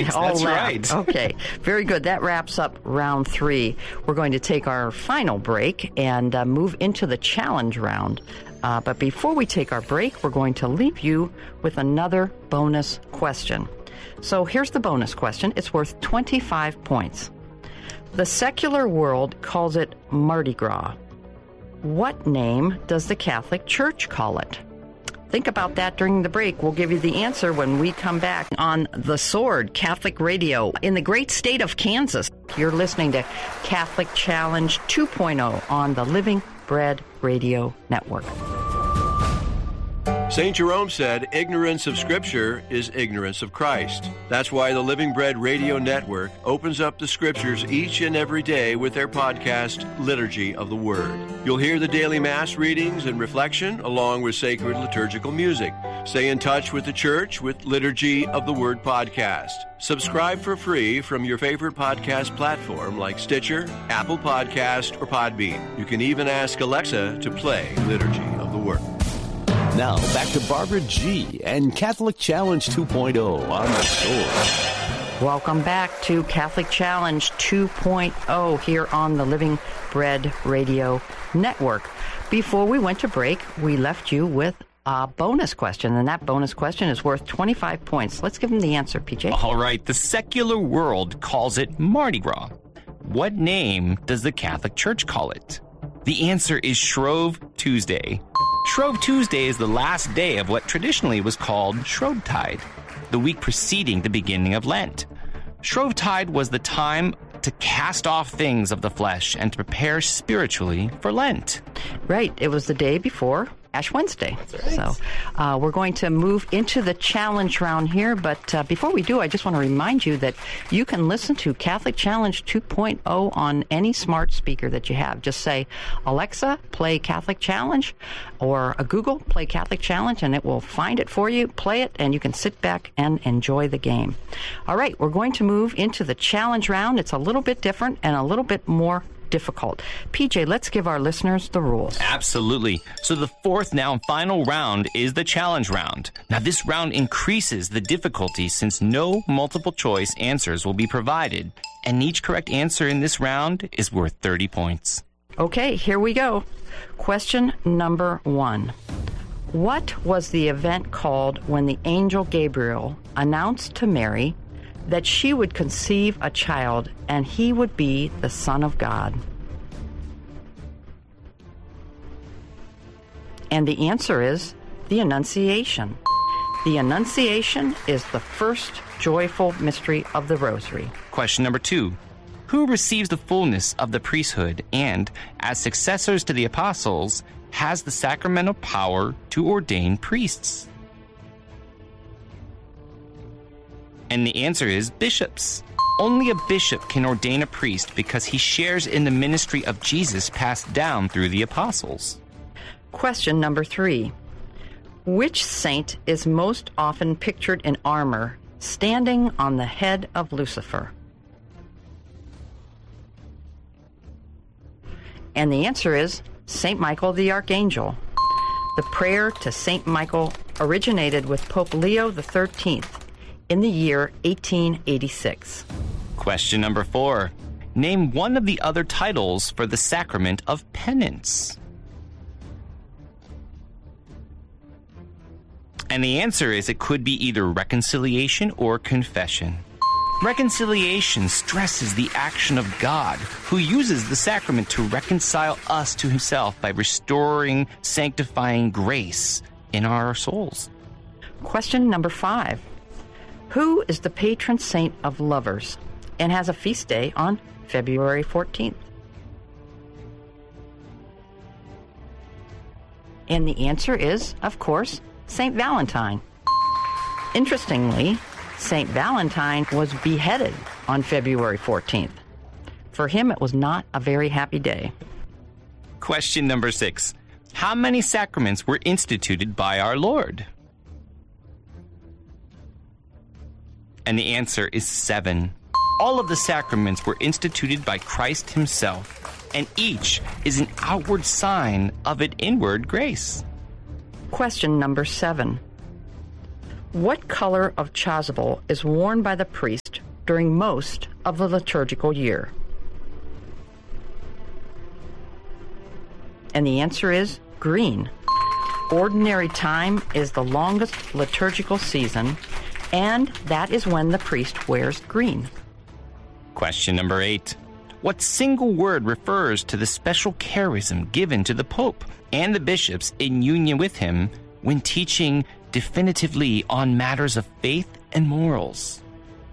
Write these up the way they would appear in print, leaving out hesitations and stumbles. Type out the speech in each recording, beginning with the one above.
right. That's right. Okay. Very good. That wraps up round 3. We're going to take our final break and move into the challenge round. But before we take our break, we're going to leave you with another bonus question. So here's the bonus question. It's worth 25 points. The secular world calls it Mardi Gras. What name does the Catholic Church call it? Think about that during the break. We'll give you the answer when we come back on The Sword, Catholic Radio, in the great state of Kansas. You're listening to Catholic Challenge 2.0 on the Living Bread Radio Network. St. Jerome said, ignorance of Scripture is ignorance of Christ. That's why the Living Bread Radio Network opens up the Scriptures each and every day with their podcast, Liturgy of the Word. You'll hear the daily Mass readings and reflection along with sacred liturgical music. Stay in touch with the Church with Liturgy of the Word podcast. Subscribe for free from your favorite podcast platform like Stitcher, Apple Podcast, or Podbean. You can even ask Alexa to play Liturgy of the Word. Now, back to Barbara G. and Catholic Challenge 2.0 on The Sword. Welcome back to Catholic Challenge 2.0 here on the Living Bread Radio Network. Before we went to break, we left you with a bonus question, and that bonus question is worth 25 points. Let's give them the answer, PJ. All right. The secular world calls it Mardi Gras. What name does the Catholic Church call it? The answer is Shrove Tuesday. Shrove Tuesday is the last day of what traditionally was called Shrovetide, the week preceding the beginning of Lent. Shrovetide was the time to cast off things of the flesh and to prepare spiritually for Lent. Right. It was the day before Ash Wednesday. That's right. So we're going to move into the challenge round here. But before we do, I just want to remind you that you can listen to Catholic Challenge 2.0 on any smart speaker that you have. Just say, Alexa, play Catholic Challenge, or Google, play Catholic Challenge, and it will find it for you, play it, and you can sit back and enjoy the game. All right, we're going to move into the challenge round. It's a little bit different and a little bit more difficult. PJ, let's give our listeners the rules. Absolutely. So the fourth, now final round is the challenge round. Now this round increases the difficulty since no multiple choice answers will be provided, and each correct answer in this round is worth 30 points. Okay, here we go. Question number 1. What was the event called when the angel Gabriel announced to Mary that she would conceive a child and he would be the Son of God? And the answer is the Annunciation. The Annunciation is the first joyful mystery of the Rosary. Question number 2. Who receives the fullness of the priesthood and, as successors to the apostles, has the sacramental power to ordain priests? And the answer is bishops. Only a bishop can ordain a priest because he shares in the ministry of Jesus passed down through the apostles. Question number 3. Which saint is most often pictured in armor, standing on the head of Lucifer? And the answer is St. Michael the Archangel. The prayer to St. Michael originated with Pope Leo XIII in the year 1886. Question number 4. Name one of the other titles for the sacrament of penance. And the answer is it could be either reconciliation or confession. Reconciliation stresses the action of God, who uses the sacrament to reconcile us to himself by restoring, sanctifying grace in our souls. Question number 5. Who is the patron saint of lovers and has a feast day on February 14th? And the answer is, of course, St. Valentine. Interestingly, St. Valentine was beheaded on February 14th. For him, it was not a very happy day. Question number 6. How many sacraments were instituted by our Lord? And the answer is 7. All of the sacraments were instituted by Christ himself, and each is an outward sign of an inward grace. Question number 7. What color of chasuble is worn by the priest during most of the liturgical year? And the answer is green. Ordinary time is the longest liturgical season, and that is when the priest wears green. Question number 8. What single word refers to the special charism given to the Pope and the bishops in union with him when teaching definitively on matters of faith and morals?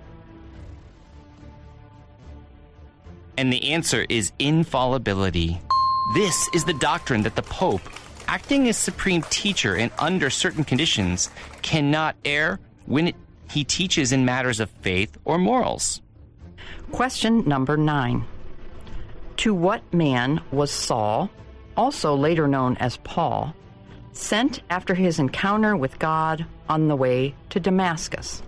And the answer is infallibility. This is the doctrine that the Pope, acting as supreme teacher and under certain conditions, cannot err when he teaches in matters of faith or morals. Question number 9. To what man was Saul, also later known as Paul, sent after his encounter with God on the way to Damascus?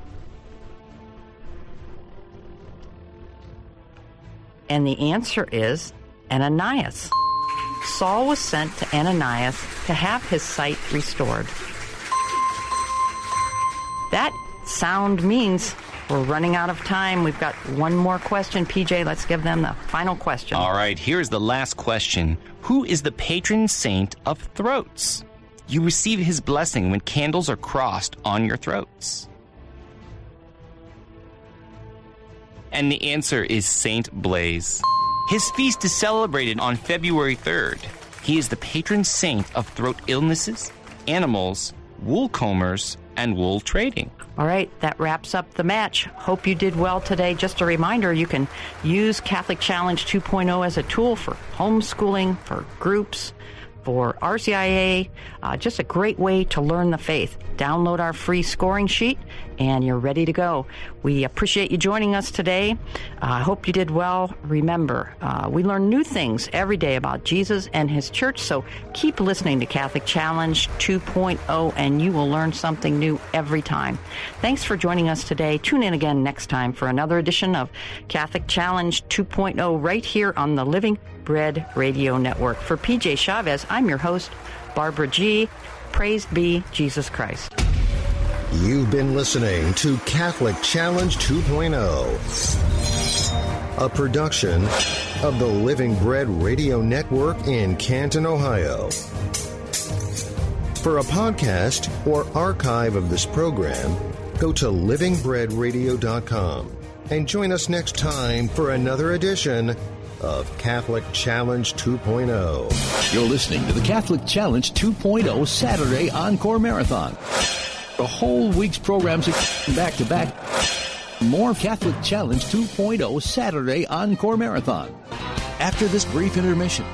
And the answer is Ananias. Saul was sent to Ananias to have his sight restored. That sound means we're running out of time. We've got one more question. PJ, let's give them the final question. All right, here's the last question. Who is the patron saint of throats? You receive his blessing when candles are crossed on your throats. And the answer is Saint Blaise. His feast is celebrated on February 3rd. He is the patron saint of throat illnesses, animals, wool combers, and wool trading. All right, that wraps up the match. Hope you did well today. Just a reminder, you can use Catholic Challenge 2.0 as a tool for homeschooling, for groups, for RCIA, just a great way to learn the faith. Download our free scoring sheet, and you're ready to go. We appreciate you joining us today. I hope you did well. Remember, we learn new things every day about Jesus and his church, so keep listening to Catholic Challenge 2.0, and you will learn something new every time. Thanks for joining us today. Tune in again next time for another edition of Catholic Challenge 2.0 right here on the Living Bread Radio Network. For PJ Chavez, I'm your host, Barbara G. Praised be Jesus Christ. You've been listening to Catholic Challenge 2.0, a production of the Living Bread Radio Network in Canton, Ohio. For a podcast or archive of this program, go to livingbreadradio.com and join us next time for another edition of Catholic Challenge 2.0. You're listening to the Catholic Challenge 2.0 Saturday Encore Marathon. The whole week's programs are back to back. More Catholic Challenge 2.0 Saturday Encore Marathon after this brief intermission.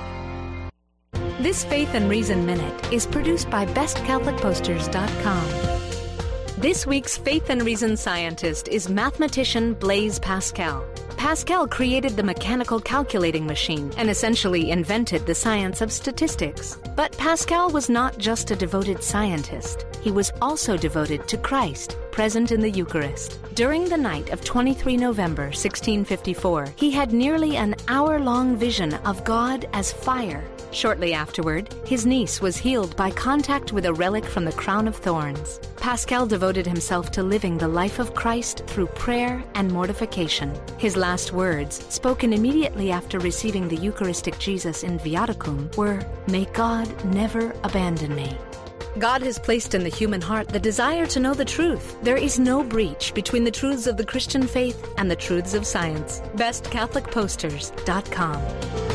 This Faith and Reason Minute is produced by BestCatholicPosters.com. This week's Faith and Reason scientist is mathematician Blaise Pascal. Pascal created the mechanical calculating machine and essentially invented the science of statistics. But Pascal was not just a devoted scientist. He was also devoted to Christ, present in the Eucharist. During the night of 23 November 1654, he had nearly an hour-long vision of God as fire. Shortly afterward, his niece was healed by contact with a relic from the crown of thorns. Pascal devoted himself to living the life of Christ through prayer and mortification. His last words, spoken immediately after receiving the Eucharistic Jesus in Viaticum, were, "May God never abandon me." God has placed in the human heart the desire to know the truth. There is no breach between the truths of the Christian faith and the truths of science. BestCatholicPosters.com.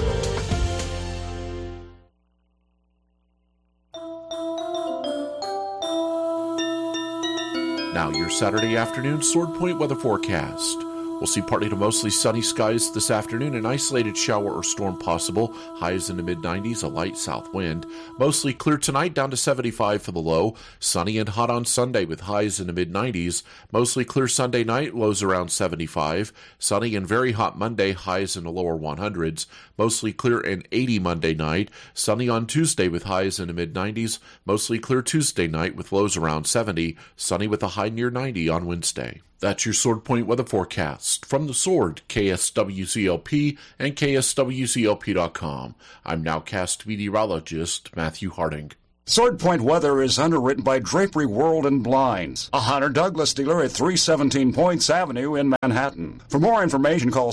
Now your Saturday afternoon Sword Point weather forecast. We'll see partly to mostly sunny skies this afternoon, an isolated shower or storm possible, highs in the mid-90s, a light south wind. Mostly clear tonight, down to 75 for the low. Sunny and hot on Sunday with highs in the mid-90s. Mostly clear Sunday night, lows around 75. Sunny and very hot Monday, highs in the lower 100s. Mostly clear and 80 Monday night. Sunny on Tuesday with highs in the mid-90s. Mostly clear Tuesday night with lows around 70. Sunny with a high near 90 on Wednesday. That's your Sword Point weather forecast. From the Sword, KSWCLP and KSWCLP.com. I'm nowcast meteorologist Matthew Harding. Sword Point Weather is underwritten by Drapery World and Blinds, a Hunter Douglas dealer at 317 Points Avenue in Manhattan. For more information, call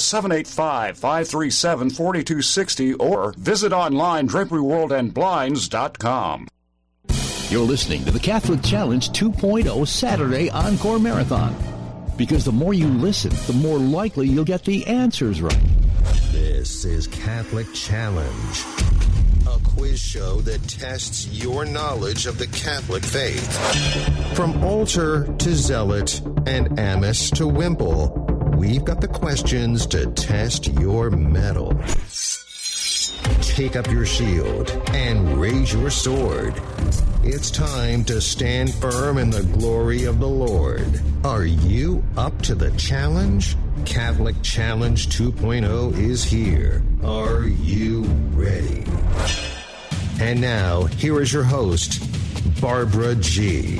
785-537-4260 or visit online draperyworldandblinds.com. You're listening to the Catholic Challenge 2.0 Saturday Encore Marathon. Because the more you listen, the more likely you'll get the answers right. This is Catholic Challenge, a quiz show that tests your knowledge of the Catholic faith. From altar to zealot and amice to wimple, we've got the questions to test your mettle. Take up your shield and raise your sword. It's time to stand firm in the glory of the Lord. Are you up to the challenge? Catholic Challenge 2.0 is here. Are you ready? And now, here is your host, Barbara G.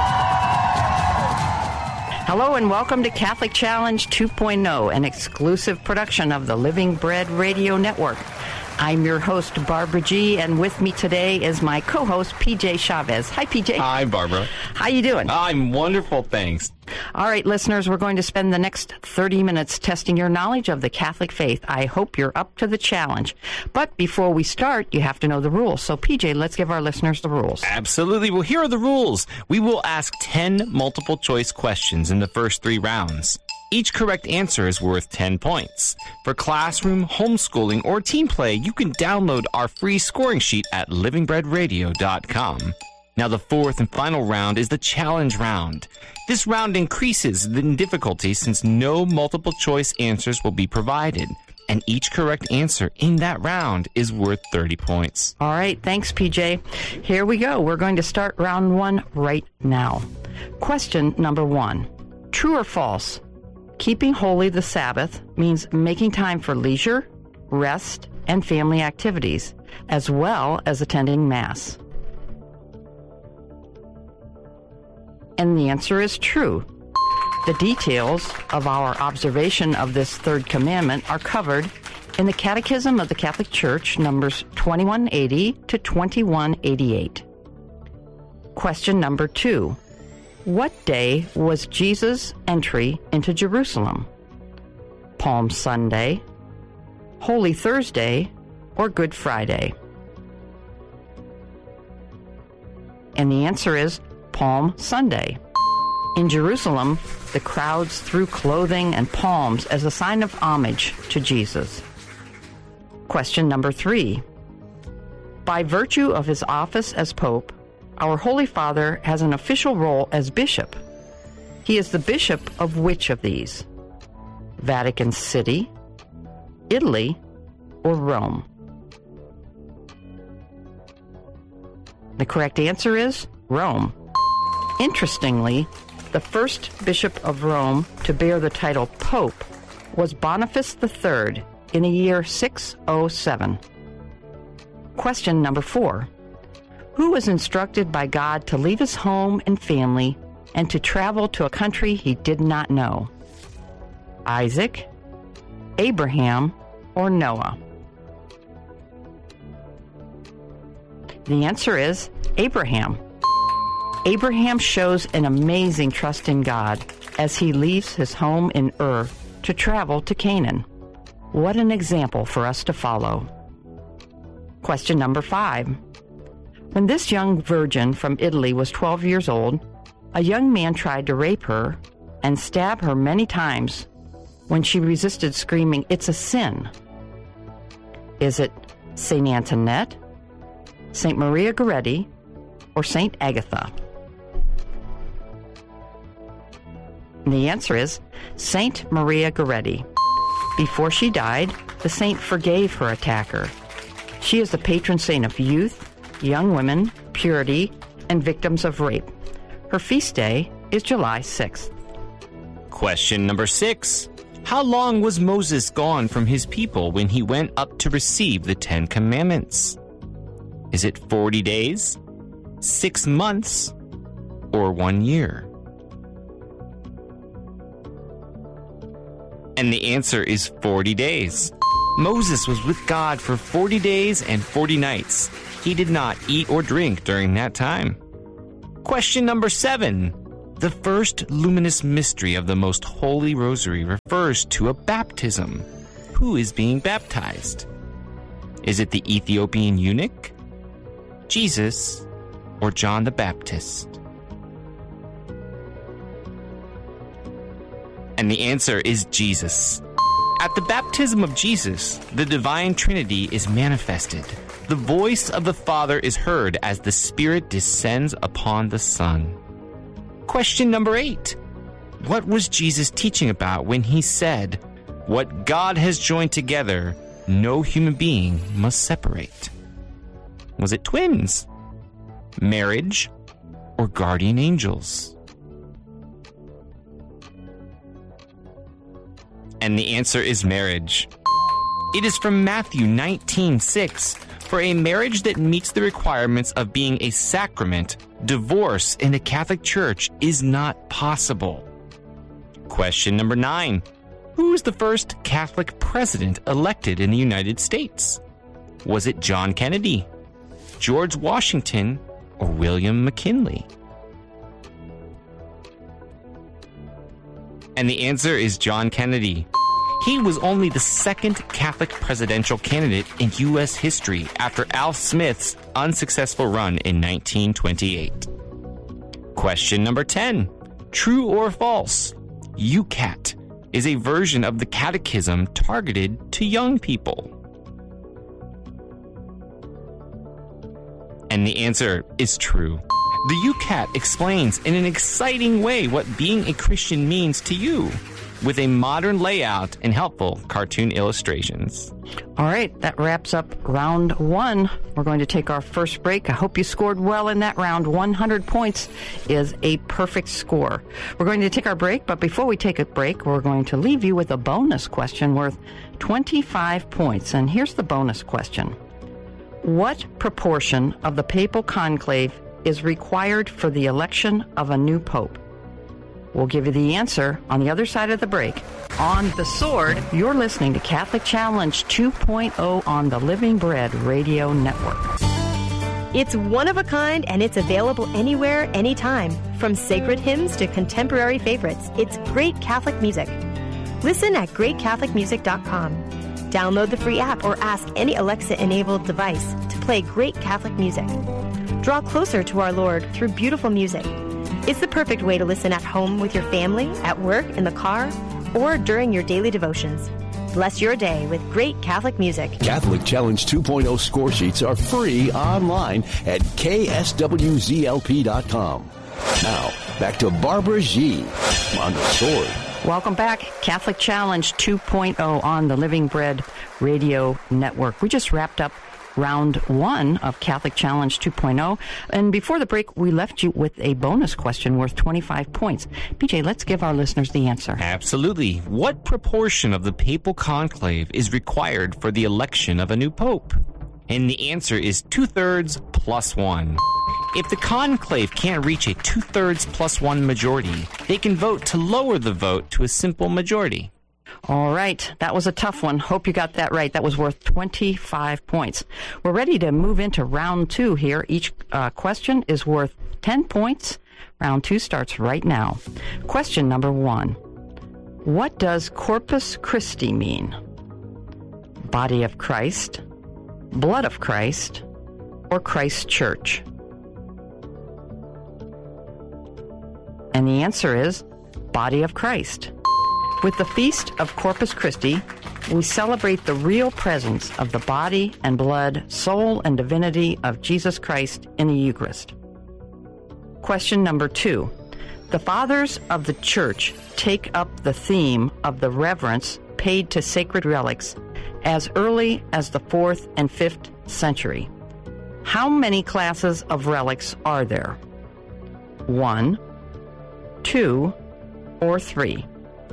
Hello and welcome to Catholic Challenge 2.0, an exclusive production of the Living Bread Radio Network. I'm your host, Barbara G., and with me today is my co-host, PJ Chavez. Hi, PJ. Hi, Barbara. How you doing? I'm wonderful, thanks. All right, listeners, we're going to spend the next 30 minutes testing your knowledge of the Catholic faith. I hope you're up to the challenge. But before we start, you have to know the rules. So, PJ, let's give our listeners the rules. Absolutely. Well, here are the rules. We will ask 10 multiple-choice questions in the first 3 rounds. Each correct answer is worth 10 points. For classroom, homeschooling, or team play, you can download our free scoring sheet at livingbreadradio.com. Now, the fourth and final round is the challenge round. This round increases in difficulty since no multiple-choice answers will be provided, and each correct answer in that round is worth 30 points. All right, thanks, PJ. Here we go. We're going to start round 1 right now. Question number 1. True or false? Keeping holy the Sabbath means making time for leisure, rest, and family activities, as well as attending Mass. And the answer is true. The details of our observation of this third commandment are covered in the Catechism of the Catholic Church, numbers 2180 to 2188. Question number 2. What day was Jesus' entry into Jerusalem? Palm Sunday, Holy Thursday, or Good Friday? And the answer is Palm Sunday. In Jerusalem, the crowds threw clothing and palms as a sign of homage to Jesus. Question number 3. By virtue of his office as Pope, our Holy Father has an official role as bishop. He is the bishop of which of these? Vatican City, Italy, or Rome? The correct answer is Rome. Interestingly, the first bishop of Rome to bear the title Pope was Boniface III in the year 607. Question number 4. Who was instructed by God to leave his home and family and to travel to a country he did not know? Isaac, Abraham, or Noah? The answer is Abraham. Abraham shows an amazing trust in God as he leaves his home in Ur to travel to Canaan. What an example for us to follow. Question number 5. When this young virgin from Italy was 12 years old, a young man tried to rape her and stab her many times when she resisted, screaming, "It's a sin." Is it St. Antoinette, St. Maria Goretti, or St. Agatha? And the answer is St. Maria Goretti. Before she died, the saint forgave her attacker. She is the patron saint of youth, young women, purity, and victims of rape. Her feast day is July 6th. Question number 6. How long was Moses gone from his people when he went up to receive the 10 Commandments? Is it 40 days, 6 months, or 1 year? And the answer is 40 days. Moses was with God for 40 days and 40 nights. He did not eat or drink during that time. Question number 7. The first luminous mystery of the Most Holy Rosary refers to a baptism. Who is being baptized? Is it the Ethiopian eunuch, Jesus, or John the Baptist? And the answer is Jesus. At the baptism of Jesus, the divine Trinity is manifested. The voice of the Father is heard as the Spirit descends upon the Son. Question number 8. What was Jesus teaching about when he said, "What God has joined together, no human being must separate"? Was it twins, marriage, or guardian angels? And the answer is marriage. It is from Matthew 19:6. For a marriage that meets the requirements of being a sacrament, divorce in the Catholic Church is not possible. Question number 9. Who was the first Catholic president elected in the United States? Was it John Kennedy, George Washington, or William McKinley? And the answer is John Kennedy. He was only the second Catholic presidential candidate in U.S. history after Al Smith's unsuccessful run in 1928. Question number 10. True or false? UCAT is a version of the catechism targeted to young people. And the answer is true. The UCAT explains in an exciting way what being a Christian means to you, with a modern layout and helpful cartoon illustrations. All right, that wraps up round 1. We're going to take our first break. I hope you scored well in that round. 100 points is a perfect score. We're going to take our break, but before we take a break, we're going to leave you with a bonus question worth 25 points. And here's the bonus question. What proportion of the papal conclave is required for the election of a new pope? We'll give you the answer on the other side of the break. On The Sword, you're listening to Catholic Challenge 2.0 on the Living Bread Radio Network. It's one of a kind, and it's available anywhere, anytime. From sacred hymns to contemporary favorites, it's great Catholic music. Listen at greatcatholicmusic.com. Download the free app or ask any Alexa-enabled device to play great Catholic music. Draw closer to our Lord through beautiful music. It's the perfect way to listen at home with your family, at work, in the car, or during your daily devotions. Bless your day with great Catholic music. Catholic Challenge 2.0 score sheets are free online at kswzlp.com. Now, back to Barbara G. on The Sword. Welcome back. Catholic Challenge 2.0 on the Living Bread Radio Network. We just wrapped up round 1 of Catholic Challenge 2.0. And before the break, we left you with a bonus question worth 25 points. PJ, let's give our listeners the answer. Absolutely. What proportion of the papal conclave is required for the election of a new pope? And the answer is 2/3 plus 1. If the conclave can't reach a 2/3 plus 1 majority, they can vote to lower the vote to a simple majority. All right. That was a tough one. Hope you got that right. That was worth 25 points. We're ready to move into round 2 here. Each question is worth 10 points. Round 2 starts right now. Question number 1. What does Corpus Christi mean? Body of Christ, blood of Christ, or Christ's church? And the answer is body of Christ. With the Feast of Corpus Christi, we celebrate the real presence of the body and blood, soul and divinity of Jesus Christ in the Eucharist. Question number 2. The Fathers of the Church take up the theme of the reverence paid to sacred relics as early as the 4th and 5th century. How many classes of relics are there? 1, 2, or 3?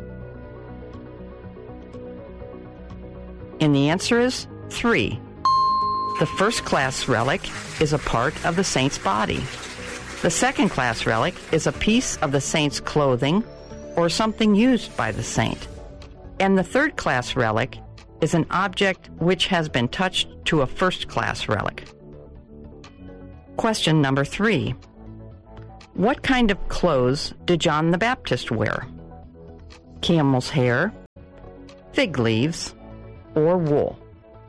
And the answer is 3. The first class relic is a part of the saint's body. The second class relic is a piece of the saint's clothing or something used by the saint. And the third class relic is an object which has been touched to a first-class relic? Question number 3. What kind of clothes did John the Baptist wear? Camel's hair, fig leaves, or wool?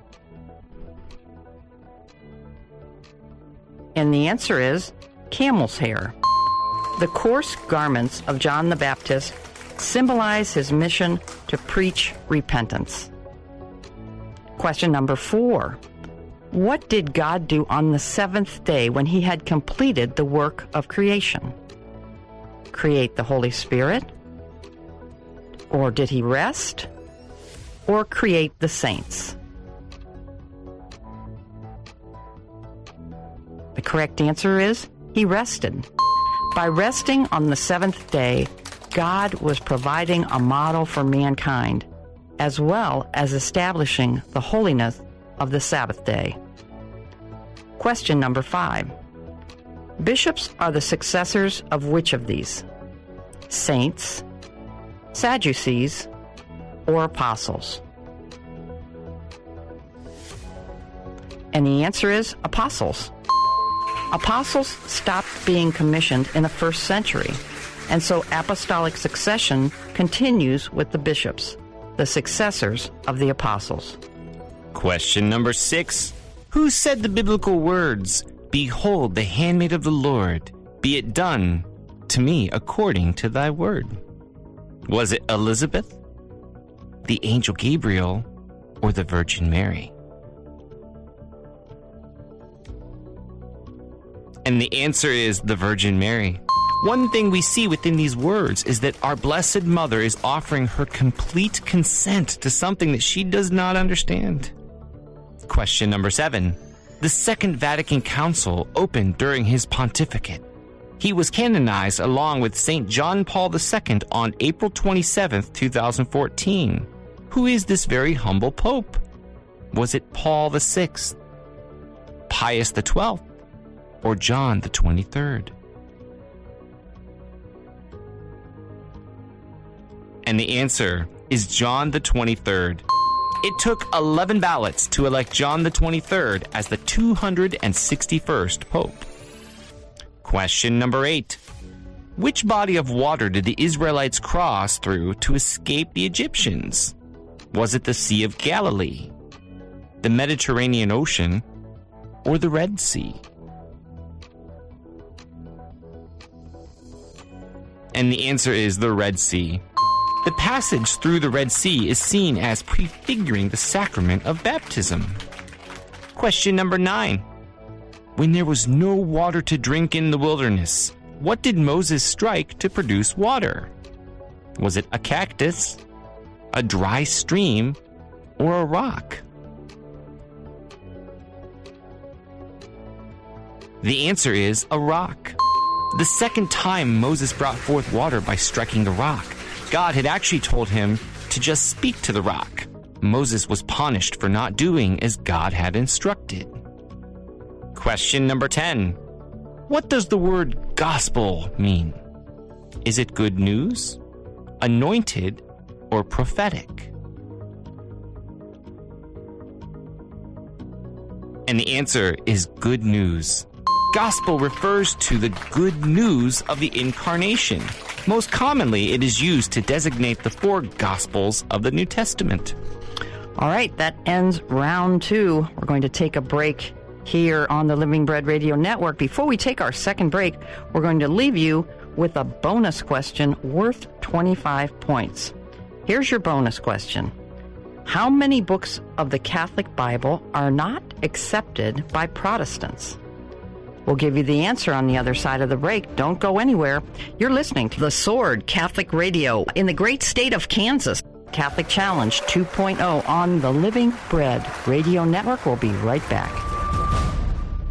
And the answer is camel's hair. The coarse garments of John the Baptist symbolize his mission to preach repentance. Question number 4. What did God do on the seventh day when he had completed the work of creation? Create the Holy Spirit? Or did he rest? Or create the saints? The correct answer is he rested. By resting on the seventh day, God was providing a model for mankind, as well as establishing the holiness of the Sabbath day. Question number 5. Bishops are the successors of which of these? Saints, Sadducees, or apostles? And the answer is apostles. Apostles stopped being commissioned in the first century, and so apostolic succession continues with the bishops, the successors of the apostles. Question number 6. Who said the biblical words, "Behold, the handmaid of the Lord, be it done to me according to thy word"? Was it Elizabeth, the angel Gabriel, or the Virgin Mary? And the answer is the Virgin Mary. One thing we see within these words is that our Blessed Mother is offering her complete consent to something that she does not understand. Question number 7. The Second Vatican Council opened during his pontificate. He was canonized along with St. John Paul II on April 27, 2014. Who is this very humble pope? Was it Paul VI, Pius XII, or John the 23rd? And the answer is John the 23rd. It took 11 ballots to elect John the 23rd as the 261st Pope. Question number 8. Which body of water did the Israelites cross through to escape the Egyptians? Was it the Sea of Galilee, the Mediterranean Ocean, or the Red Sea? And the answer is the Red Sea. The passage through the Red Sea is seen as prefiguring the sacrament of baptism. Question number 9. When there was no water to drink in the wilderness, what did Moses strike to produce water? Was it a cactus, a dry stream, or a rock? The answer is a rock. The second time Moses brought forth water by striking the rock, God had actually told him to just speak to the rock. Moses was punished for not doing as God had instructed. Question number 10. What does the word gospel mean? Is it good news, anointed, or prophetic? And the answer is good news. Gospel refers to the good news of the incarnation. Most commonly, it is used to designate the 4 Gospels of the New Testament. All right, that ends round 2. We're going to take a break here on the Living Bread Radio Network. Before we take our second break, we're going to leave you with a bonus question worth 25 points. Here's your bonus question. How many books of the Catholic Bible are not accepted by Protestants? We'll give you the answer on the other side of the break. Don't go anywhere. You're listening to The Sword Catholic Radio in the great state of Kansas. Catholic Challenge 2.0 on the Living Bread Radio Network. We'll be right back.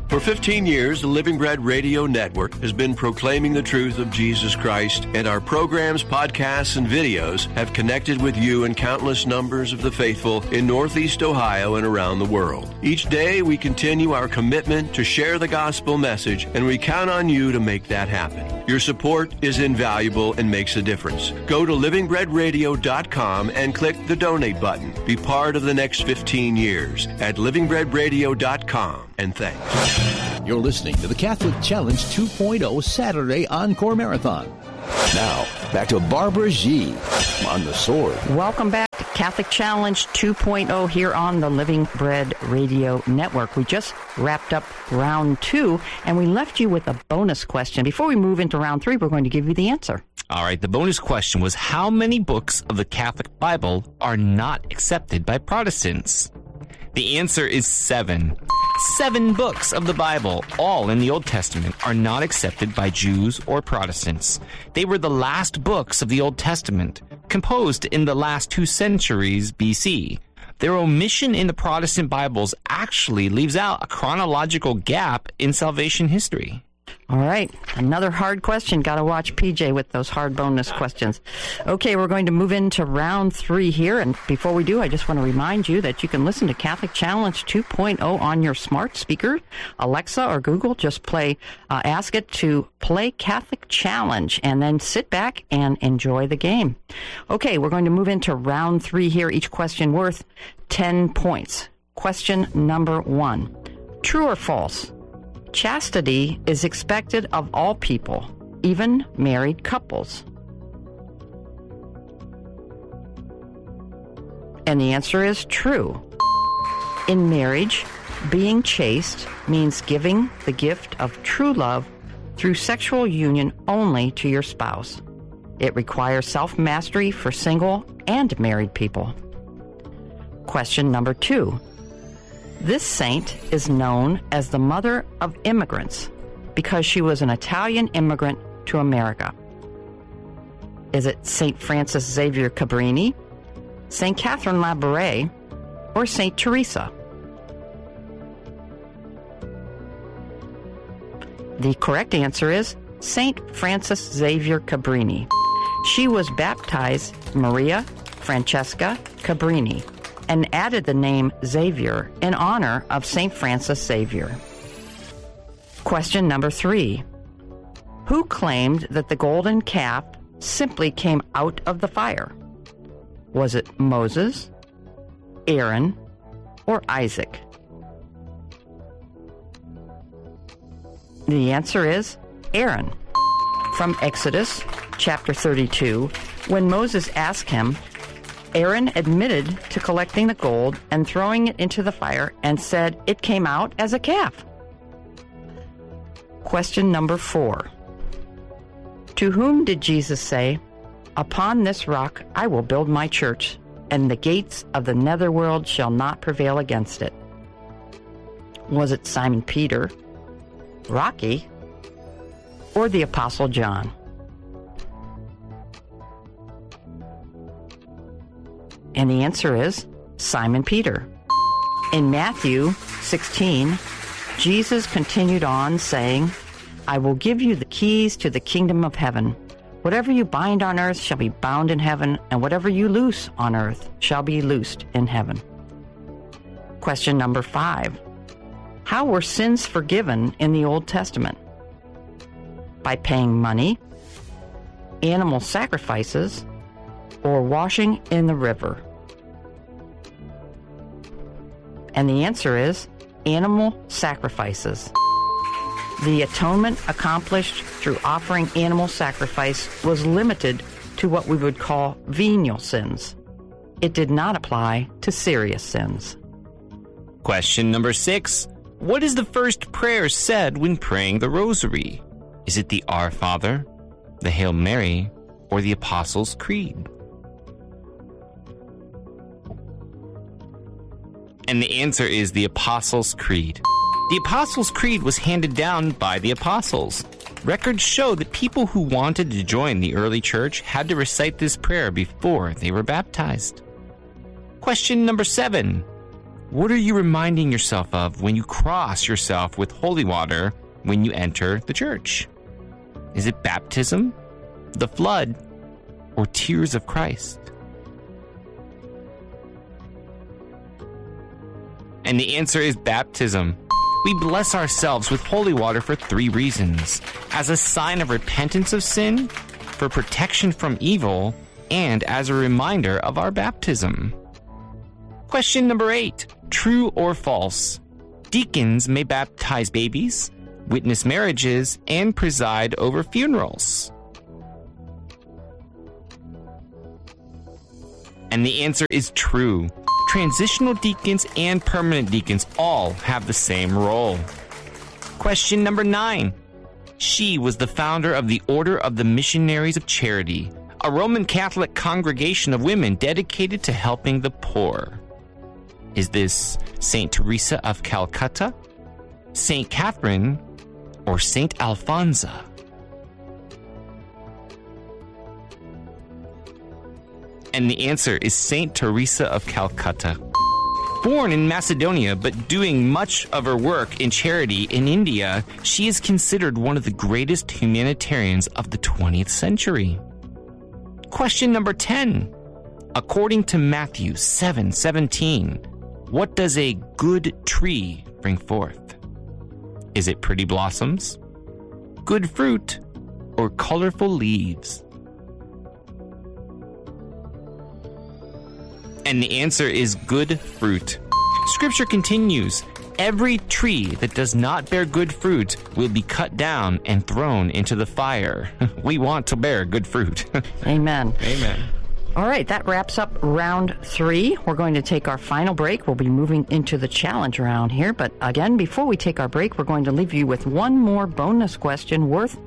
For 15 years, the Living Bread Radio Network has been proclaiming the truth of Jesus Christ, and our programs, podcasts, and videos have connected with you and countless numbers of the faithful in Northeast Ohio and around the world. Each day, we continue our commitment to share the gospel message, and we count on you to make that happen. Your support is invaluable and makes a difference. Go to livingbreadradio.com and click the donate button. Be part of the next 15 years at livingbreadradio.com. And thanks. You're listening to the Catholic Challenge 2.0 Saturday Encore Marathon. Now, back to Barbara G. on the Sword. Welcome back to Catholic Challenge 2.0 here on the Living Bread Radio Network. We just wrapped up round 2, and we left you with a bonus question. Before we move into round 3, we're going to give you the answer. All right, the bonus question was, how many books of the Catholic Bible are not accepted by Protestants? The answer is 7. 7 books of the Bible, all in the Old Testament, are not accepted by Jews or Protestants. They were the last books of the Old Testament, composed in the last 2 centuries BC. Their omission in the Protestant Bibles actually leaves out a chronological gap in salvation history. All right, another hard question. Got to watch PJ with those hard bonus questions. Okay, we're going to move into round 3 here. And before we do, I just want to remind you that you can listen to Catholic Challenge 2.0 on your smart speaker, Alexa or Google. Just ask it to play Catholic Challenge, and then sit back and enjoy the game. Okay, we're going to move into round 3 here. Each question worth 10 points. Question number 1. True or false? Chastity is expected of all people, even married couples. And the answer is true. In marriage, being chaste means giving the gift of true love through sexual union only to your spouse. It requires self-mastery for single and married people. Question number 2. This saint is known as the mother of immigrants because she was an Italian immigrant to America. Is it St. Francis Xavier Cabrini, St. Catherine Labouré, or St. Teresa? The correct answer is St. Francis Xavier Cabrini. She was baptized Maria Francesca Cabrini and added the name Xavier in honor of St. Francis Xavier. Question number 3. Who claimed that the golden calf simply came out of the fire? Was it Moses, Aaron, or Isaac? The answer is Aaron. From Exodus chapter 32, when Moses asked him, Aaron admitted to collecting the gold and throwing it into the fire and said it came out as a calf. Question number 4. To whom did Jesus say, "Upon this rock I will build my church, and the gates of the netherworld shall not prevail against it"? Was it Simon Peter, Rocky, or the Apostle John? And the answer is Simon Peter. In Matthew 16, Jesus continued on saying, "I will give you the keys to the kingdom of heaven. Whatever you bind on earth shall be bound in heaven, and whatever you loose on earth shall be loosed in heaven." Question number 5. How were sins forgiven in the Old Testament? By paying money, animal sacrifices, or washing in the river? And the answer is animal sacrifices. The atonement accomplished through offering animal sacrifice was limited to what we would call venial sins. It did not apply to serious sins. Question number 6. What is the first prayer said when praying the Rosary? Is it the Our Father, the Hail Mary, or the Apostles' Creed? And the answer is the Apostles' Creed. The Apostles' Creed was handed down by the Apostles. Records show that people who wanted to join the early church had to recite this prayer before they were baptized. Question number 7. What are you reminding yourself of when you cross yourself with holy water when you enter the church? Is it baptism, the flood, or tears of Christ? And the answer is baptism. We bless ourselves with holy water for 3 reasons: as a sign of repentance of sin, for protection from evil, and as a reminder of our baptism. Question number 8. True or false? Deacons may baptize babies, witness marriages, and preside over funerals. And the answer is true. Transitional deacons and permanent deacons all have the same role. Question number 9. She was the founder of the Order of the Missionaries of Charity, a Roman Catholic congregation of women dedicated to helping the poor. Is this Saint Teresa of Calcutta, Saint Catherine, or Saint Alphonsa? And the answer is Saint Teresa of Calcutta. Born in Macedonia, but doing much of her work in charity in India, she is considered one of the greatest humanitarians of the 20th century. Question number 10. According to Matthew 7:17, what does a good tree bring forth? Is it pretty blossoms, good fruit, or colorful leaves? And the answer is good fruit. Scripture continues, every tree that does not bear good fruit will be cut down and thrown into the fire. We want to bear good fruit. Amen. Amen. All right, that wraps up round 3. We're going to take our final break. We'll be moving into the challenge round here. But again, before we take our break, we're going to leave you with one more bonus question worth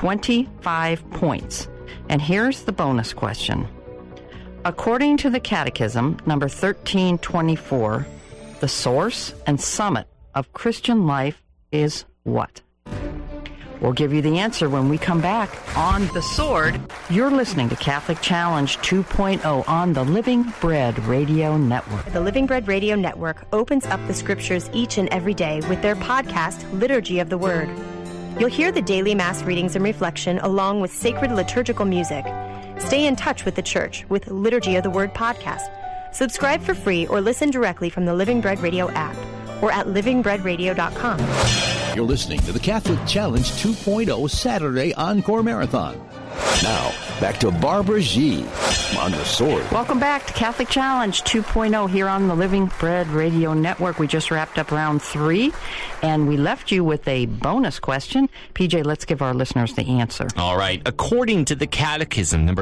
25 points. And here's the bonus question. According to the Catechism, number 1324, the source and summit of Christian life is what? We'll give you the answer when we come back on The Sword. You're listening to Catholic Challenge 2.0 on the Living Bread Radio Network. The Living Bread Radio Network opens up the scriptures each and every day with their podcast, Liturgy of the Word. You'll hear the daily Mass readings and reflection along with sacred liturgical music. Stay in touch with the Church with Liturgy of the Word podcast. Subscribe for free or listen directly from the Living Bread Radio app or at livingbreadradio.com. You're listening to the Catholic Challenge 2.0 Saturday Encore Marathon. Now, back to Barbara G. on The Sword. Welcome back to Catholic Challenge 2.0 here on the Living Bread Radio Network. We just wrapped up round 3, and we left you with a bonus question. PJ, let's give our listeners the answer. All right. According to the Catechism, number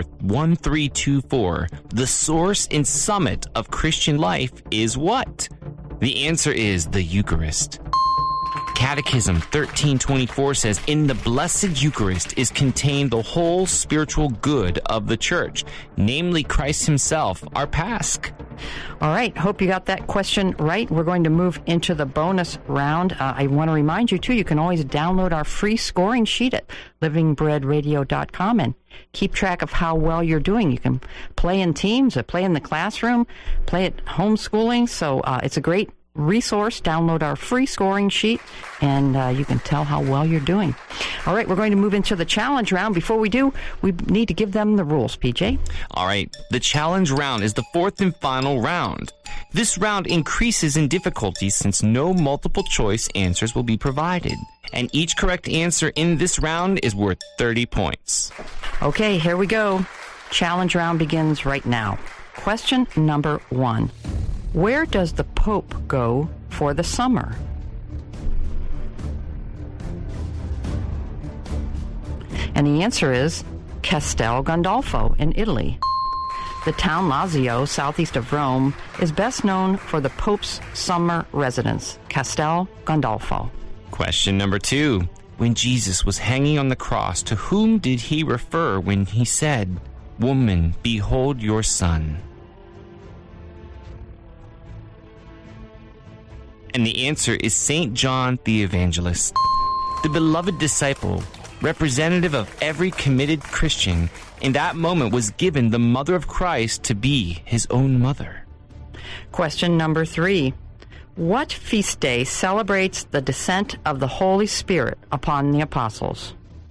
1324, the source and summit of Christian life is what? The answer is the Eucharist. Catechism 1324 says, in the Blessed Eucharist is contained the whole spiritual good of the Church, namely Christ himself, our Pasch. All right. Hope you got that question right. We're going to move into the bonus round. I want to remind you, too, you can always download our free scoring sheet at livingbreadradio.com and keep track of how well you're doing. You can play in teams, play in the classroom, play at homeschooling. So it's a great resource. Download our free scoring sheet, and you can tell how well you're doing. All right, we're going to move into the challenge round. Before we do, we need to give them the rules, PJ. All right, the challenge round is the 4th and final round. This round increases in difficulty since no multiple choice answers will be provided, and each correct answer in this round is worth 30 points. Okay, here we go. Challenge round begins right now. Question number 1. Where does the Pope go for the summer? And the answer is Castel Gandolfo in Italy. The town Lazio, southeast of Rome, is best known for the Pope's summer residence, Castel Gandolfo. Question number 2. When Jesus was hanging on the cross, to whom did he refer when he said, "Woman, behold your son"? And the answer is St. John the Evangelist. The beloved disciple, representative of every committed Christian, in that moment was given the mother of Christ to be his own mother. Question number 3. What feast day celebrates the descent of the Holy Spirit upon the apostles?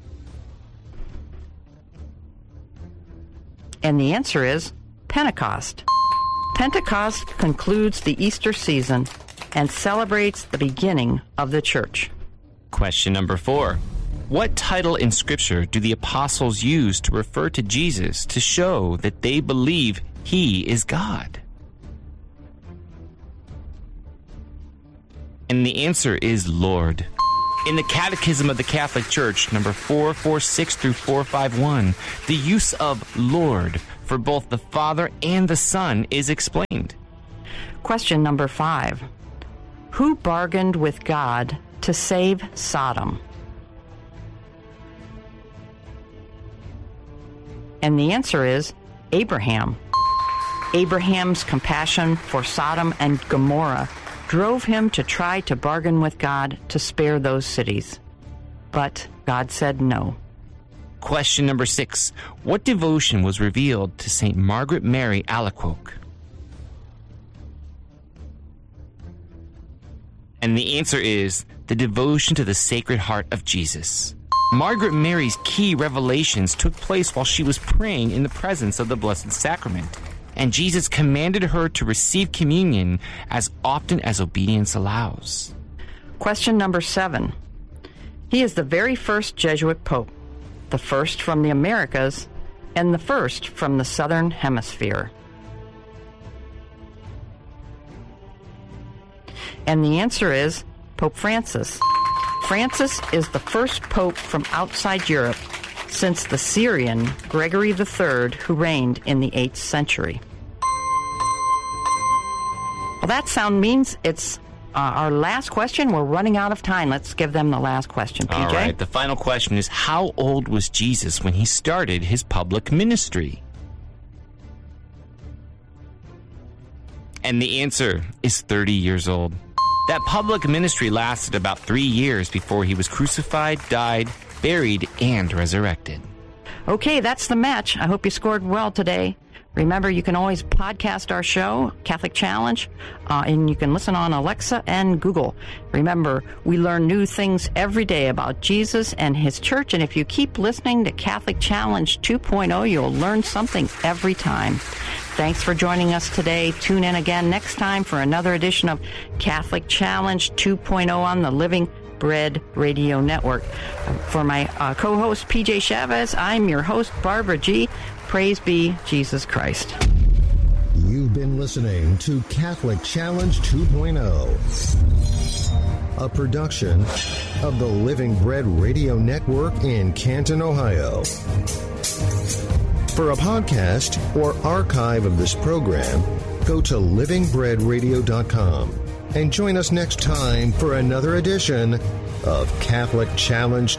And the answer is Pentecost. Pentecost concludes the Easter season and celebrates the beginning of the church. Question number 4. What title in Scripture do the apostles use to refer to Jesus to show that they believe he is God? And the answer is Lord. In the Catechism of the Catholic Church, number 446 through 451, the use of Lord for both the Father and the Son is explained. Question number 5. Who bargained with God to save Sodom? And the answer is Abraham. Abraham's compassion for Sodom and Gomorrah drove him to try to bargain with God to spare those cities. But God said no. Question number 6. What devotion was revealed to St. Margaret Mary Alacoque? And the answer is the devotion to the Sacred Heart of Jesus. Margaret Mary's key revelations took place while she was praying in the presence of the Blessed Sacrament, and Jesus commanded her to receive communion as often as obedience allows. Question number 7. He is the very first Jesuit pope, the first from the Americas, and the first from the Southern Hemisphere. And the answer is Pope Francis. Francis is the first pope from outside Europe since the Syrian Gregory III, who reigned in the 8th century. Well, that sound means it's our last question. We're running out of time. Let's give them the last question, PJ. All right, the final question is, how old was Jesus when he started his public ministry? And the answer is 30 years old. That public ministry lasted about 3 years before he was crucified, died, buried, and resurrected. Okay, that's the match. I hope you scored well today. Remember, you can always podcast our show, Catholic Challenge, and you can listen on Alexa and Google. Remember, we learn new things every day about Jesus and his church, and if you keep listening to Catholic Challenge 2.0, you'll learn something every time. Thanks for joining us today. Tune in again next time for another edition of Catholic Challenge 2.0 on the Living Bread Radio Network. For my co-host, PJ Chavez, I'm your host, Barbara G. Praise be Jesus Christ. You've been listening to Catholic Challenge 2.0, a production of the Living Bread Radio Network in Canton, Ohio. For a podcast or archive of this program, go to livingbreadradio.com and join us next time for another edition of Catholic Challenge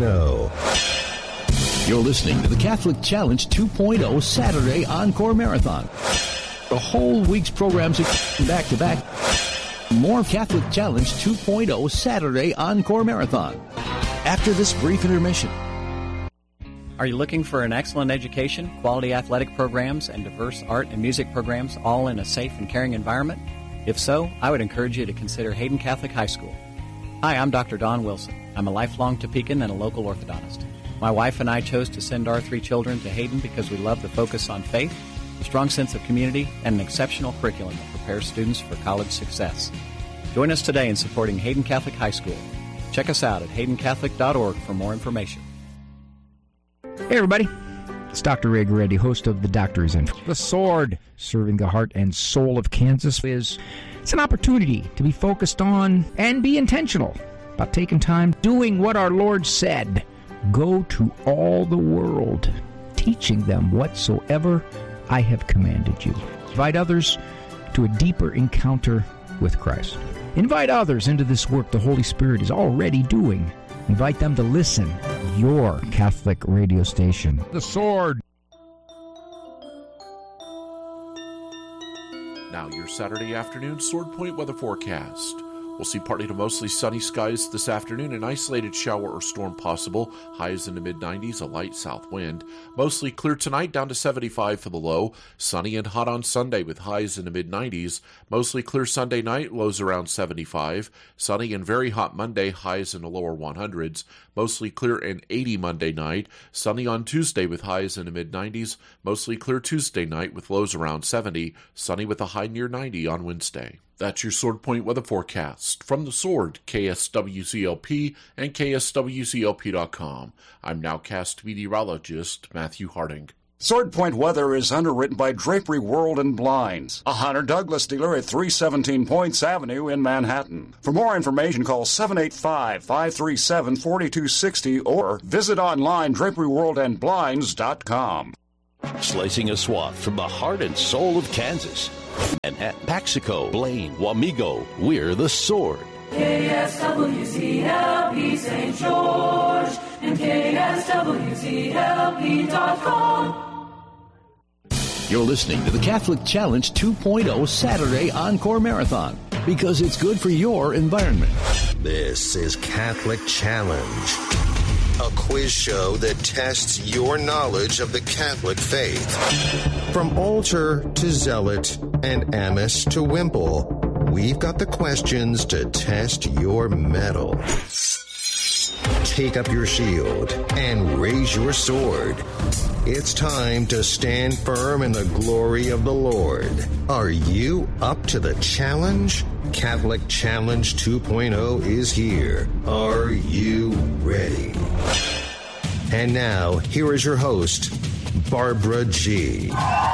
2.0. You're listening to the Catholic Challenge 2.0 Saturday Encore Marathon. The whole week's programs are back to back. More Catholic Challenge 2.0 Saturday Encore Marathon after this brief intermission. Are you looking for an excellent education, quality athletic programs, and diverse art and music programs all in a safe and caring environment? If so, I would encourage you to consider Hayden Catholic High School. Hi, I'm Dr. Don Wilson. I'm a lifelong Topeka and a local orthodontist. My wife and I chose to send our 3 children to Hayden because we love the focus on faith, a strong sense of community, and an exceptional curriculum that prepares students for college success. Join us today in supporting Hayden Catholic High School. Check us out at haydencatholic.org for more information. Hey everybody, it's Dr. Ray Goretti, host of The Doctor Is In. The Sword, serving the heart and soul of Kansas, it's an opportunity to be focused on and be intentional about taking time doing what our Lord said. Go to all the world, teaching them whatsoever I have commanded you. Invite others to a deeper encounter with Christ. Invite others into this work the Holy Spirit is already doing. Invite them to listen. Your Catholic radio station. The Sword. Now your Saturday afternoon Sword Point weather forecast. We'll see partly to mostly sunny skies this afternoon, an isolated shower or storm possible, highs in the mid-90s, a light south wind. Mostly clear tonight, down to 75 for the low. Sunny and hot on Sunday with highs in the mid-90s. Mostly clear Sunday night, lows around 75. Sunny and very hot Monday, highs in the lower 100s. Mostly clear and 80 Monday night. Sunny on Tuesday with highs in the mid-90s. Mostly clear Tuesday night with lows around 70. Sunny with a high near 90 on Wednesday. That's your Sword Point weather forecast. From the Sword, KSWCLP and KSWCLP.com. I'm nowcast meteorologist Matthew Harding. Sword Point weather is underwritten by Drapery World and Blinds, a Hunter Douglas dealer at 317 Points Avenue in Manhattan. For more information, call 785-537-4260 or visit online draperyworldandblinds.com. Slicing a swath from the heart and soul of Kansas. Manhattan, Paxico, Blaine, Wamego, we're the Sword. KSWCLP St. George and KSWCLP.com. You're listening to the Catholic Challenge 2.0 Saturday Encore Marathon because it's good for your environment. This is Catholic Challenge, a quiz show that tests your knowledge of the Catholic faith. From altar to zealot and amice to wimple, we've got the questions to test your mettle. Take up your shield and raise your sword. It's time to stand firm in the glory of the Lord. Are you up to the challenge? Catholic Challenge 2.0 is here. Are you ready? And now, here is your host, Barbara G.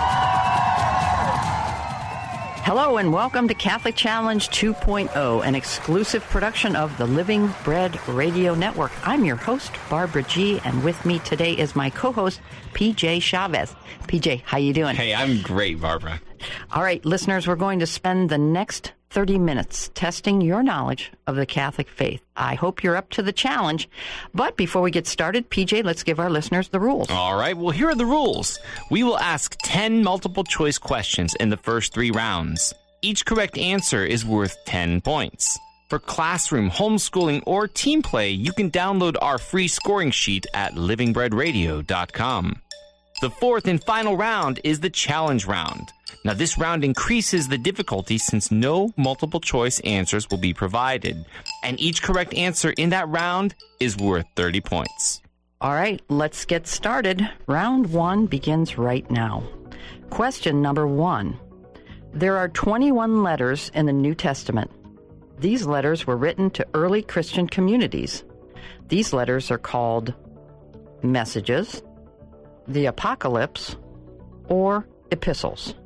Hello and welcome to Catholic Challenge 2.0, an exclusive production of the Living Bread Radio Network. I'm your host, Barbara G., and with me today is my co-host, PJ Chavez. PJ, how you doing? Hey, I'm great, Barbara. All right, listeners, we're going to spend the next 30 minutes testing your knowledge of the Catholic faith. I hope you're up to the challenge. But before we get started, PJ, let's give our listeners the rules. All right, well, here are the rules. We will ask 10 multiple-choice questions in the first 3 rounds. Each correct answer is worth 10 points. For classroom, homeschooling, or team play, you can download our free scoring sheet at livingbreadradio.com. The fourth and final round is the challenge round. Now, this round increases the difficulty since no multiple-choice answers will be provided, and each correct answer in that round is worth 30 points. All right, let's get started. Round 1 begins right now. Question number 1. There are 21 letters in the New Testament. These letters were written to early Christian communities. These letters are called messages, the Apocalypse, or epistles.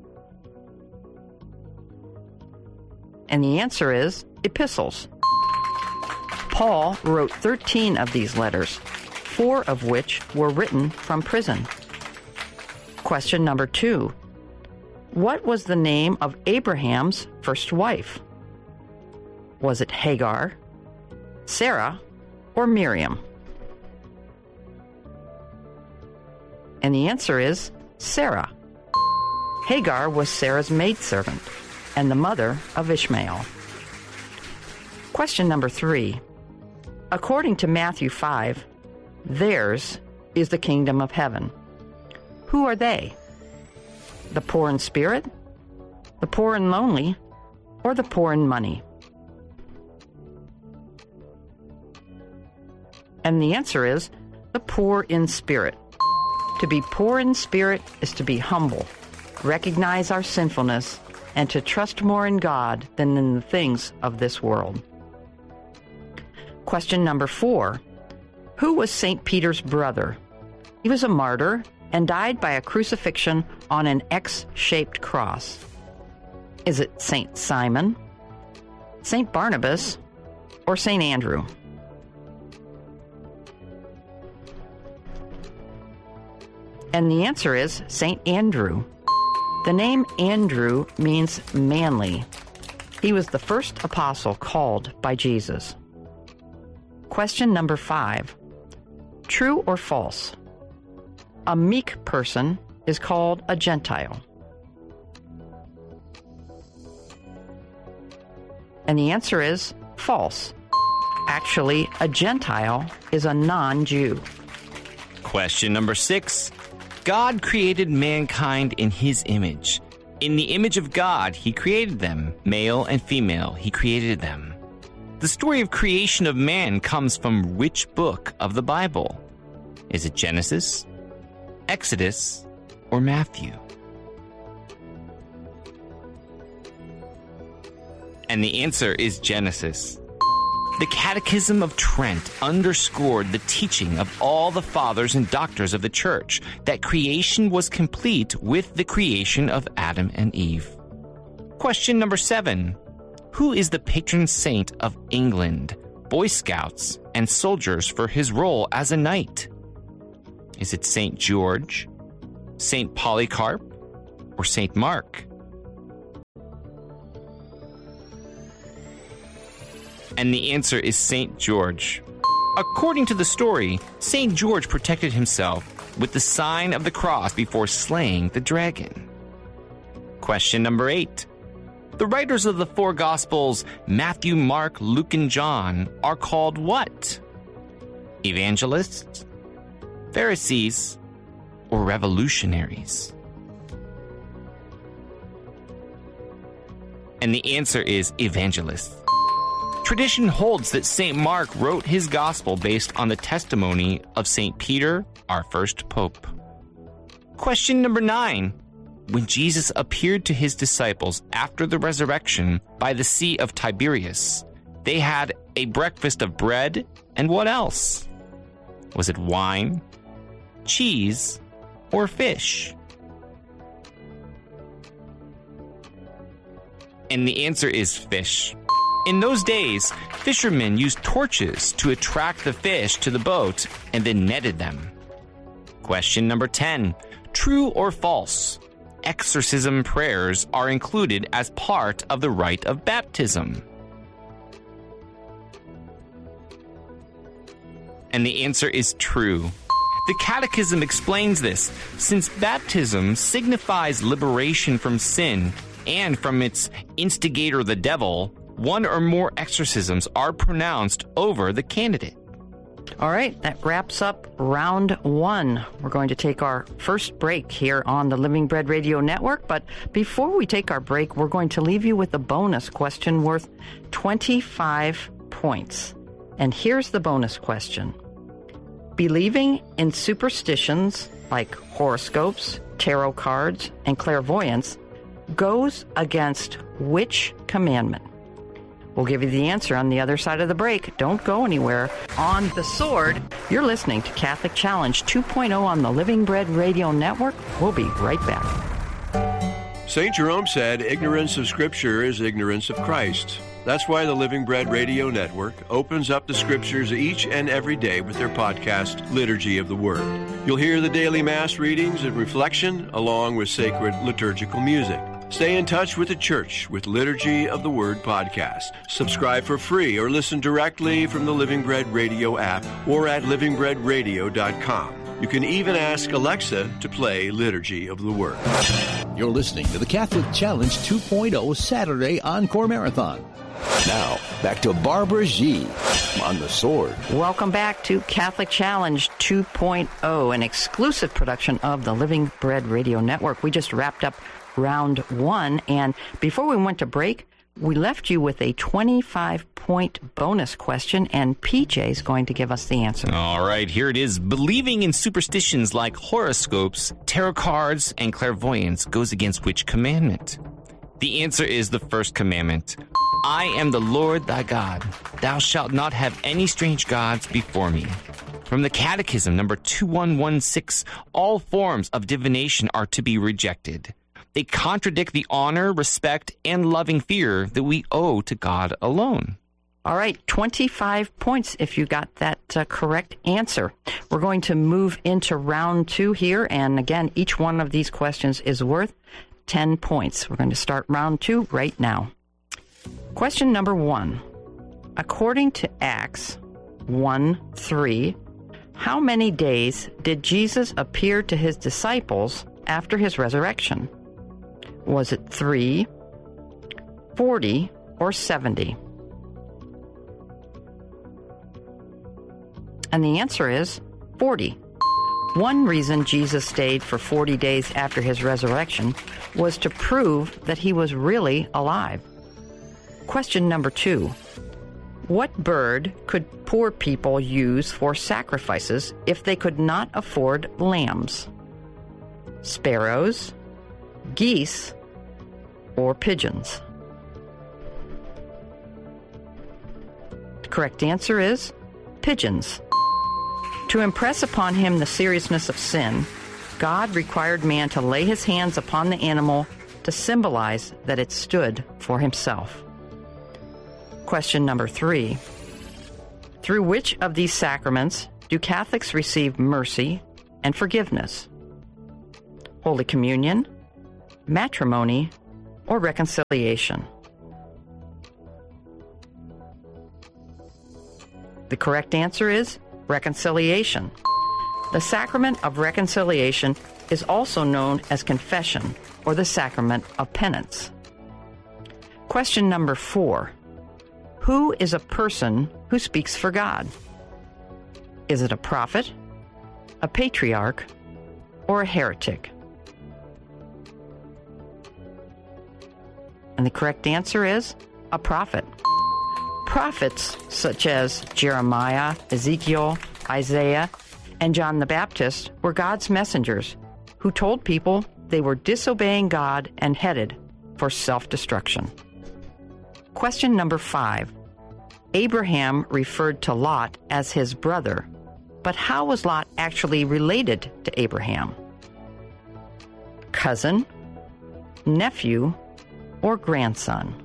And the answer is epistles. Paul wrote 13 of these letters, 4 of which were written from prison. Question number 2. What was the name of Abraham's first wife? Was it Hagar, Sarah, or Miriam? And the answer is Sarah. Hagar was Sarah's maidservant and the mother of Ishmael. Question number 3. According to Matthew 5, theirs is the kingdom of heaven. Who are they? The poor in spirit, the poor and lonely, or the poor in money? And the answer is the poor in spirit. To be poor in spirit is to be humble, recognize our sinfulness, and to trust more in God than in the things of this world. Question number 4. Who was St. Peter's brother? He was a martyr and died by a crucifixion on an X-shaped cross. Is it St. Simon, St. Barnabas, or St. Andrew? And the answer is St. Andrew. The name Andrew means manly. He was the first apostle called by Jesus. Question number 5. True or false? A meek person is called a Gentile. And the answer is false. Actually, a Gentile is a non-Jew. Question number 6. God created mankind in his image. In the image of God, he created them. Male and female, he created them. The story of creation of man comes from which book of the Bible? Is it Genesis, Exodus, or Matthew? And the answer is Genesis. The Catechism of Trent underscored the teaching of all the fathers and doctors of the Church that creation was complete with the creation of Adam and Eve. Question number 7. Who is the patron saint of England, Boy Scouts, and soldiers for his role as a knight? Is it St. George, St. Polycarp, or St. Mark? And the answer is St. George. According to the story, St. George protected himself with the sign of the cross before slaying the dragon. Question number 8. The writers of the 4 Gospels, Matthew, Mark, Luke, and John, are called what? Evangelists, Pharisees, or revolutionaries? And the answer is evangelists. Tradition holds that St. Mark wrote his gospel based on the testimony of St. Peter, our first pope. Question number 9. When Jesus appeared to his disciples after the resurrection by the Sea of Tiberias, they had a breakfast of bread and what else? Was it wine, cheese, or fish? And the answer is fish. In those days, fishermen used torches to attract the fish to the boat and then netted them. Question number 10. True or false? Exorcism prayers are included as part of the rite of baptism. And the answer is true. The Catechism explains this, since baptism signifies liberation from sin and from its instigator, the devil. One or more exorcisms are pronounced over the candidate. All right, that wraps up round 1. We're going to take our first break here on the Living Bread Radio Network. But before we take our break, we're going to leave you with a bonus question worth 25 points. And here's the bonus question. Believing in superstitions like horoscopes, tarot cards, and clairvoyance goes against which commandment? We'll give you the answer on the other side of the break. Don't go anywhere. On The Sword, you're listening to Catholic Challenge 2.0 on the Living Bread Radio Network. We'll be right back. St. Jerome said, ignorance of Scripture is ignorance of Christ. That's why the Living Bread Radio Network opens up the Scriptures each and every day with their podcast, Liturgy of the Word. You'll hear the daily Mass readings and reflection, along with sacred liturgical music. Stay in touch with the Church with Liturgy of the Word podcast. Subscribe for free or listen directly from the Living Bread Radio app or at livingbreadradio.com. You can even ask Alexa to play Liturgy of the Word. You're listening to the Catholic Challenge 2.0 Saturday Encore Marathon. Now, back to Barbara G. on The Sword. Welcome back to Catholic Challenge 2.0, an exclusive production of the Living Bread Radio Network. We just wrapped up round 1, and before we went to break, we left you with a 25-point bonus question, and PJ is going to give us the answer. All right, here it is. Believing in superstitions like horoscopes, tarot cards, and clairvoyance goes against which commandment? The answer is the first commandment. I am the Lord thy God. Thou shalt not have any strange gods before me. From the Catechism, number 2116, all forms of divination are to be rejected. They contradict the honor, respect, and loving fear that we owe to God alone. All right, 25 points if you got that correct answer. We're going to move into round 2 here, and again, each one of these questions is worth 10 points. We're going to start round 2 right now. Question number 1. According to Acts 1:3, how many days did Jesus appear to his disciples after his resurrection? Was it 3, 40, or 70? And the answer is 40. One reason Jesus stayed for 40 days after his resurrection was to prove that he was really alive. Question number 2. What bird could poor people use for sacrifices if they could not afford lambs? Sparrows, geese, or pigeons? The correct answer is pigeons. To impress upon him the seriousness of sin, God required man to lay his hands upon the animal to symbolize that it stood for himself. Question number 3. Through which of these sacraments do Catholics receive mercy and forgiveness? Holy Communion, matrimony, or reconciliation? The correct answer is reconciliation. The sacrament of reconciliation is also known as confession, or the sacrament of penance. Question number 4. Who is a person who speaks for God? Is it a prophet, a patriarch, or a heretic? And the correct answer is a prophet. Prophets such as Jeremiah, Ezekiel, Isaiah, and John the Baptist were God's messengers who told people they were disobeying God and headed for self-destruction. Question number 5. Abraham referred to Lot as his brother, but how was Lot actually related to Abraham? Cousin, nephew, or grandson?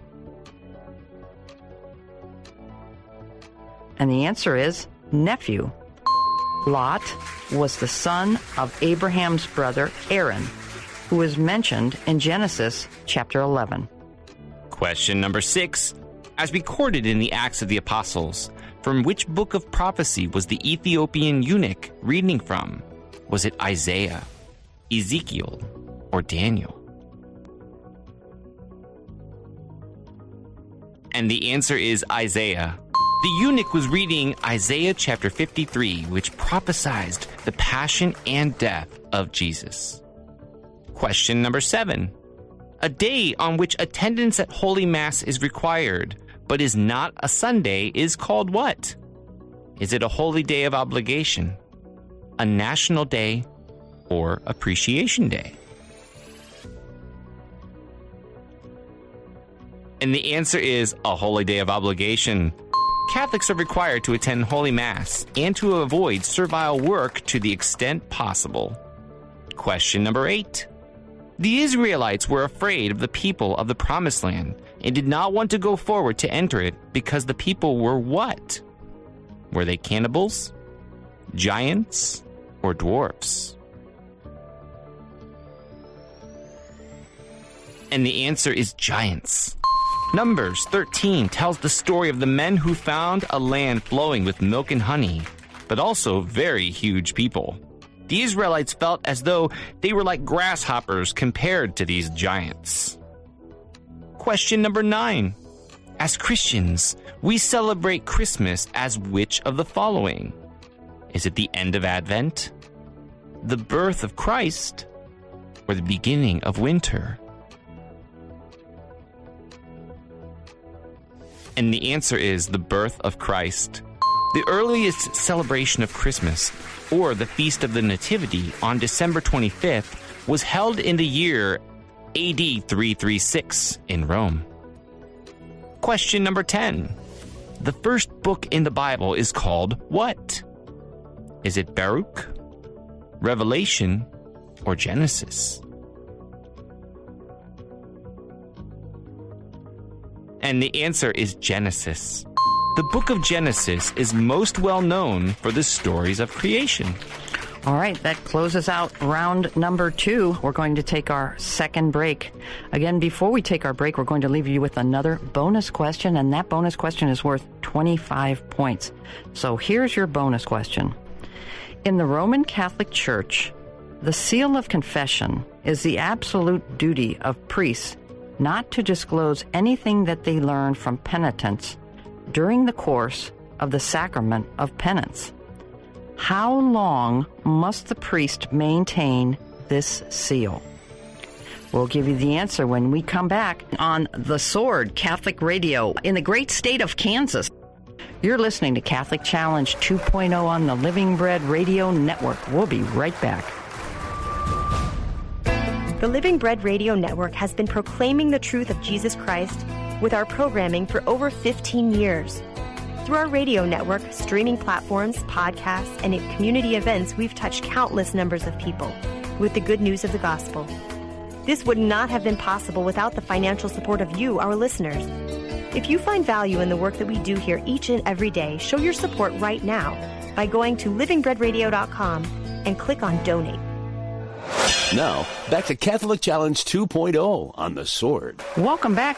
And the answer is nephew. Lot was the son of Abraham's brother Aaron, who is mentioned in Genesis chapter 11. Question number 6. As recorded in the Acts of the Apostles, from which book of prophecy was the Ethiopian eunuch reading from? Was it Isaiah, Ezekiel, or Daniel? And the answer is Isaiah. The eunuch was reading Isaiah chapter 53, which prophesied the passion and death of Jesus. Question number 7. A day on which attendance at Holy Mass is required, but is not a Sunday, is called what? Is it a holy day of obligation, a national day, or Appreciation Day? And the answer is a holy day of obligation. Catholics are required to attend Holy Mass and to avoid servile work to the extent possible. Question number 8. The Israelites were afraid of the people of the Promised Land and did not want to go forward to enter it because the people were what? Were they cannibals, giants, or dwarfs? And the answer is giants. Numbers 13 tells the story of the men who found a land flowing with milk and honey, but also very huge people. The Israelites felt as though they were like grasshoppers compared to these giants. Question number 9. As Christians, we celebrate Christmas as which of the following? Is it the end of Advent, the birth of Christ, or the beginning of winter? And the answer is the birth of Christ. The earliest celebration of Christmas, or the Feast of the Nativity, on December 25th, was held in the year AD 336 in Rome. Question number 10. The first book in the Bible is called what? Is it Baruch, Revelation, or Genesis? And the answer is Genesis. The book of Genesis is most well known for the stories of creation. All right, that closes out round number 2. We're going to take our second break. Again, before we take our break, we're going to leave you with another bonus question, and that bonus question is worth 25 points. So here's your bonus question. In the Roman Catholic Church, the seal of confession is the absolute duty of priests not to disclose anything that they learn from penitents during the course of the sacrament of penance. How long must the priest maintain this seal? We'll give you the answer when we come back on The Sword Catholic Radio in the great state of Kansas. You're listening to Catholic Challenge 2.0 on the Living Bread Radio Network. We'll be right back. The Living Bread Radio Network has been proclaiming the truth of Jesus Christ with our programming for over 15 years. Through our radio network, streaming platforms, podcasts, and in community events, we've touched countless numbers of people with the good news of the gospel. This would not have been possible without the financial support of you, our listeners. If you find value in the work that we do here each and every day, show your support right now by going to livingbreadradio.com and click on Donate. Now, back to Catholic Challenge 2.0 on The Sword. Welcome back